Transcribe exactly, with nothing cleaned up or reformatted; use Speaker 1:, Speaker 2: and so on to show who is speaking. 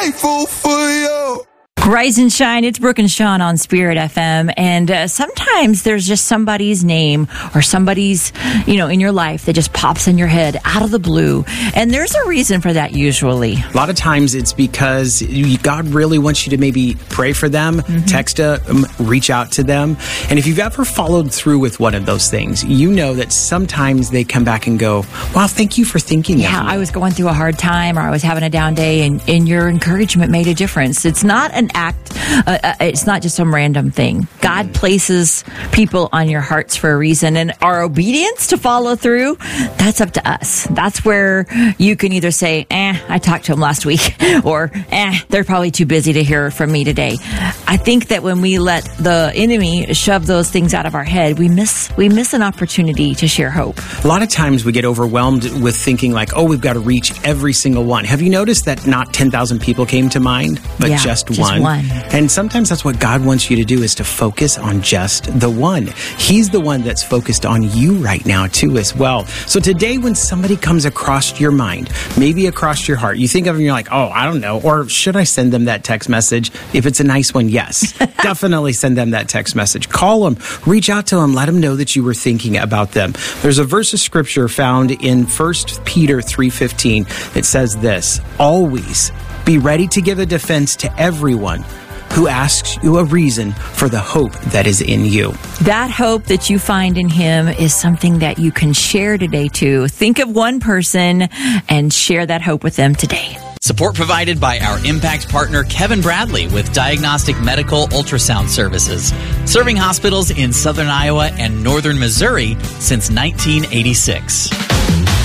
Speaker 1: Grateful for you.
Speaker 2: Rise and shine. It's Brooke and Sean on Spirit F M. And uh, sometimes there's just somebody's name or somebody's, you know, in your life that just pops in your head out of the blue. And there's a reason for that usually.
Speaker 3: A lot of times it's because you, God really wants you to maybe pray for them, mm-hmm. text them, reach out to them. And if you've ever followed through with one of those things, you know that sometimes they come back and go, wow, thank you for thinking
Speaker 2: yeah,
Speaker 3: of me.
Speaker 2: I was going through a hard time or I was having a down day and, and your encouragement made a difference. It's not an act. Uh, uh, it's not just some random thing. God mm. places people on your hearts for a reason, and our obedience to follow through, that's up to us. That's where you can either say, eh, I talked to him last week, or eh, they're probably too busy to hear from me today. I think that when we let the enemy shove those things out of our head, we miss we miss an opportunity to share hope.
Speaker 3: A lot of times we get overwhelmed with thinking like, oh, we've got to reach every single one. Have you noticed that not ten thousand people came to mind, but
Speaker 2: yeah,
Speaker 3: just,
Speaker 2: just
Speaker 3: one?
Speaker 2: one.
Speaker 3: And sometimes that's what God wants you to do, is to focus on just the one. He's the one that's focused on you right now too as well. So today when somebody comes across your mind, maybe across your heart, you think of them, you're like, oh, I don't know. Or should I send them that text message? If it's a nice one, yes. Definitely send them that text message. Call them, reach out to them, let them know that you were thinking about them. There's a verse of scripture found in First Peter three fifteen. It says this, always be ready to give a defense to everyone who asks you a reason for the hope that is in you.
Speaker 2: That hope that you find in him is something that you can share today too. Think of one person and share that hope with them today.
Speaker 4: Support provided by our Impact partner, Kevin Bradley, with Diagnostic Medical Ultrasound Services, serving hospitals in southern Iowa and northern Missouri since nineteen eighty-six.